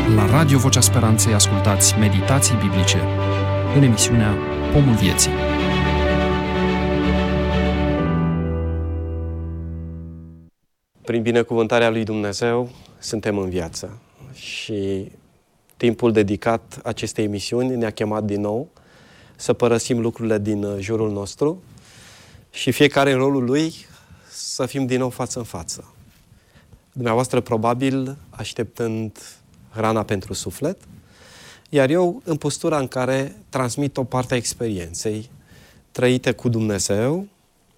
La Radio Vocea Speranței ascultați meditații biblice în emisiunea Pomul Vieții. Prin binecuvântarea lui Dumnezeu suntem în viață și timpul dedicat acestei emisiuni ne-a chemat din nou să părăsim lucrurile din jurul nostru și fiecare în rolul lui să fim din nou față în față. Dumneavoastră probabil așteptând hrana pentru suflet, iar eu în postura în care transmit o parte a experienței trăite cu Dumnezeu,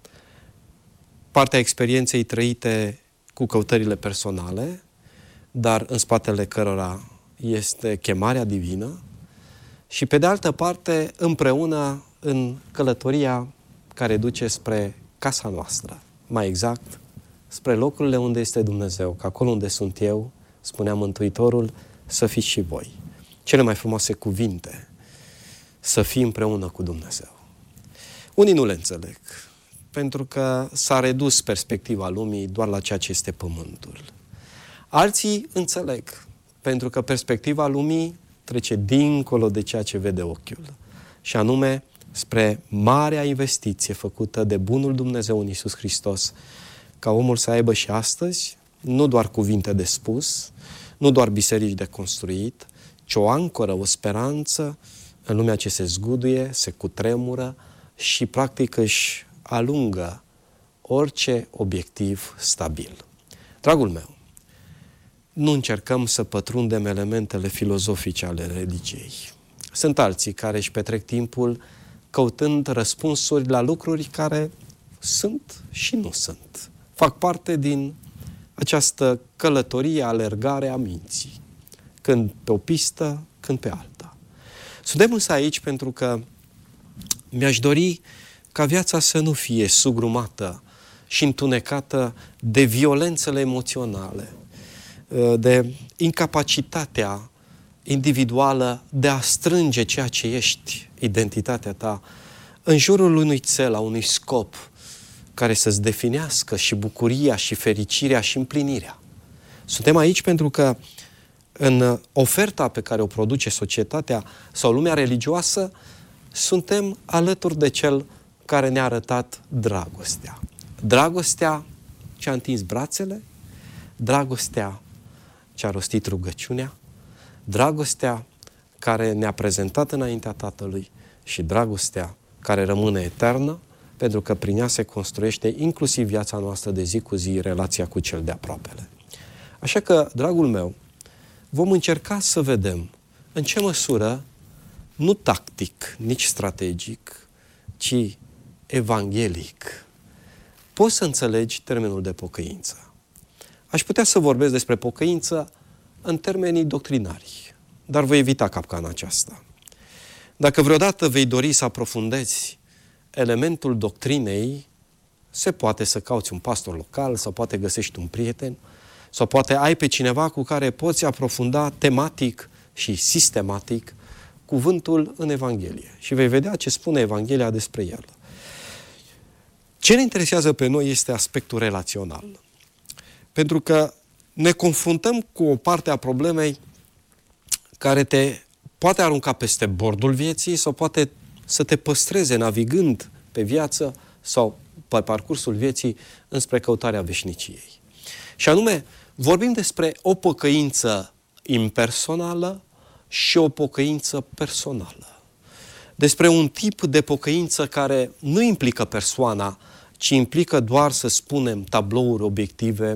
partea experienței trăite cu căutările personale, dar în spatele cărora este chemarea divină, și pe de altă parte împreună în călătoria care duce spre casa noastră, mai exact spre locurile unde este Dumnezeu, că acolo unde sunt eu, spunea Mântuitorul, să fiți și voi. Cele mai frumoase cuvinte, să fii împreună cu Dumnezeu. Unii nu le înțeleg, pentru că s-a redus perspectiva lumii doar la ceea ce este pământul. Alții înțeleg, pentru că perspectiva lumii trece dincolo de ceea ce vede ochiul, și anume spre marea investiție făcută de bunul Dumnezeu în Iisus Hristos, ca omul să aibă și astăzi nu doar cuvinte de spus, nu doar biserici de construit, ci o ancoră, o speranță în lumea ce se zguduie, se cutremură și practic își alungă orice obiectiv stabil. Dragul meu, nu încercăm să pătrundem elementele filozofice ale religiei. Sunt alții care își petrec timpul căutând răspunsuri la lucruri care sunt și nu sunt. Fac parte din această călătorie, alergare a minții, când pe o pistă, când pe alta. Suntem însă aici pentru că mi-aș dori ca viața să nu fie sugrumată și întunecată de violențele emoționale, de incapacitatea individuală de a strânge ceea ce ești, identitatea ta, în jurul unui țel, a unui scop care să-ți definească și bucuria, și fericirea, și împlinirea. Suntem aici pentru că în oferta pe care o produce societatea sau lumea religioasă, suntem alături de Cel care ne-a arătat dragostea. Dragostea ce a întins brațele, dragostea ce a rostit rugăciunea, dragostea care ne-a prezentat înaintea Tatălui și dragostea care rămâne eternă, pentru că prin ea se construiește inclusiv viața noastră de zi cu zi, relația cu cel de aproapele. Așa că, dragul meu, vom încerca să vedem în ce măsură, nu tactic, nici strategic, ci evanghelic, poți să înțelegi termenul de pocăință. Aș putea să vorbesc despre pocăință în termenii doctrinari, dar voi evita capcana aceasta. Dacă vreodată vei dori să aprofundezi elementul doctrinei, se poate să cauți un pastor local, sau poate găsești un prieten, sau poate ai pe cineva cu care poți aprofunda tematic și sistematic cuvântul în Evanghelie. Și vei vedea ce spune Evanghelia despre el. Ce ne interesează pe noi este aspectul relațional. Pentru că ne confruntăm cu o parte a problemei care te poate arunca peste bordul vieții sau poate să te păstreze navigând pe viață sau pe parcursul vieții înspre căutarea veșniciei. Și anume, vorbim despre o pocăință impersonală și o pocăință personală. Despre un tip de pocăință care nu implică persoana, ci implică doar, să spunem, tablouri obiective,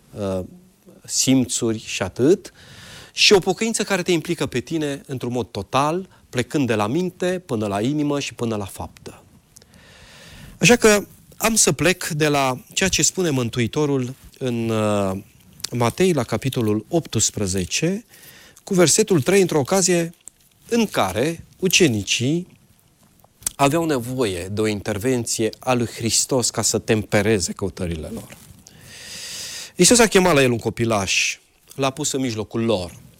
simțuri și atât, și o pocăință care te implică pe tine într-un mod total, plecând de la minte până la inimă și până la faptă. Așa că am să plec de la ceea ce spune Mântuitorul în Matei, la capitolul 18, cu versetul 3, într-o ocazie în care ucenicii aveau nevoie de o intervenție a lui Hristos ca să tempereze căutările lor. Iisus a chemat la el un copilaș, l-a pus în mijlocul lor